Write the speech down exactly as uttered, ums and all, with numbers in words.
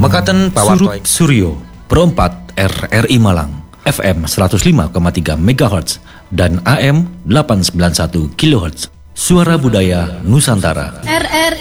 Mekaten Surup Suryo Perempat R R I Malang F M seratus lima koma tiga megahertz dan A M delapan ratus sembilan puluh satu kilohertz. Suara Budaya Nusantara. R R